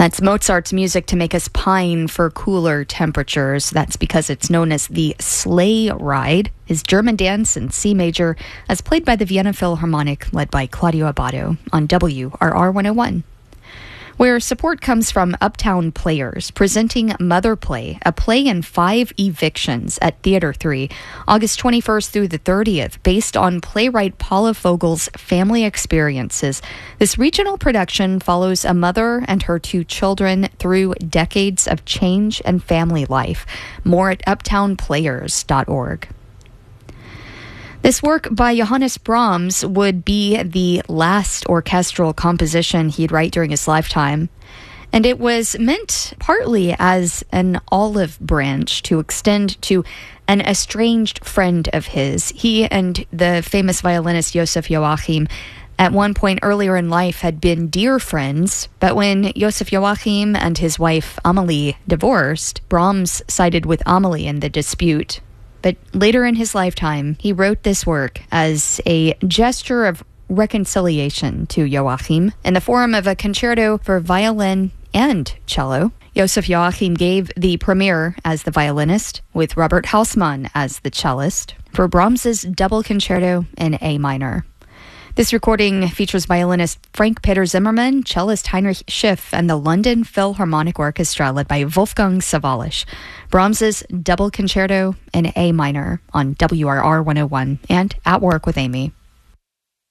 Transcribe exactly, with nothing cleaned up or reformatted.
That's Mozart's music to make us pine for cooler temperatures. That's because it's known as the Sleigh Ride, his German dance in C major, as played by the Vienna Philharmonic, led by Claudio Abbado on W R R one oh one. Where support comes from Uptown Players, presenting Mother Play, a play in five evictions at Theater three, August twenty-first through the thirtieth, based on playwright Paula Fogel's family experiences. This regional production follows a mother and her two children through decades of change and family life. More at uptown players dot org. This work by Johannes Brahms would be the last orchestral composition he'd write during his lifetime, and it was meant partly as an olive branch to extend to an estranged friend of his. He and the famous violinist Joseph Joachim at one point earlier in life had been dear friends, but when Joseph Joachim and his wife Amalie divorced, Brahms sided with Amalie in the dispute. But later in his lifetime, he wrote this work as a gesture of reconciliation to Joachim in the form of a concerto for violin and cello. Joseph Joachim gave the premiere as the violinist, with Robert Hausmann as the cellist, for Brahms's double concerto in A minor. This recording features violinist Frank Peter Zimmermann, cellist Heinrich Schiff, and the London Philharmonic Orchestra led by Wolfgang Sawallisch. Brahms's double concerto in A minor on W R R one oh one and At Work with Amy.